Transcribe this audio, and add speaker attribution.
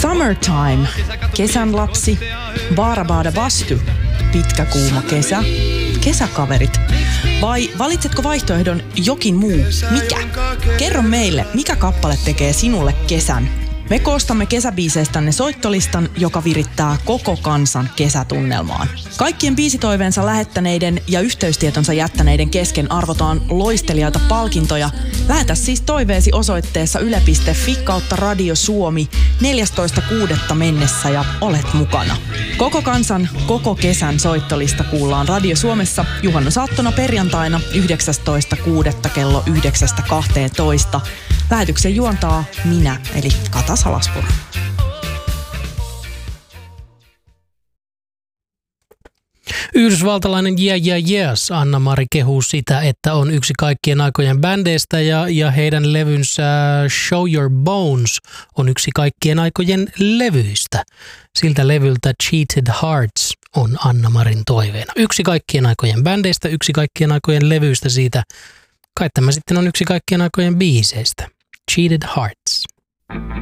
Speaker 1: Summertime, kesän lapsi, Baarabada Bastu, pitkä kuuma kesä, kesäkaverit. Vai valitsetko vaihtoehdon jokin muu? Mikä? Kerro meille, mikä kappale tekee sinulle kesän? Me koostamme kesäbiiseistänne soittolistan, joka virittää koko kansan kesätunnelmaan. Kaikkien biisitoiveensa lähettäneiden ja yhteystietonsa jättäneiden kesken arvotaan loistelijoita palkintoja. Lähetä siis toiveesi osoitteessa yle.fi/Radio Suomi 14.6. mennessä ja olet mukana. Koko kansan, koko kesän soittolista kuullaan Radio Suomessa juhannusaattona perjantaina 19.6. kello 9.12. Lähetyksen juontaa minä, eli Kata Salaspuro.
Speaker 2: Yhdysvaltalainen Yes Anna-Mari kehuu sitä, että on yksi kaikkien aikojen bändeistä ja heidän levynsä Show Your Bones on yksi kaikkien aikojen levyistä. Siltä levyltä Cheated Hearts on Anna-Marin toiveena. Yksi kaikkien aikojen bändeistä, yksi kaikkien aikojen levyistä siitä. Kai tämä sitten on yksi kaikkien aikojen biiseistä. Cheated Hearts.